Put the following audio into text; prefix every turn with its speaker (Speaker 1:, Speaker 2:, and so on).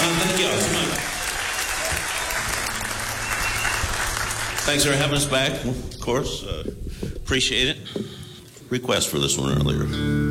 Speaker 1: Thank y'all so much. Thanks for having us back, of course. Appreciate it. Request for this one earlier.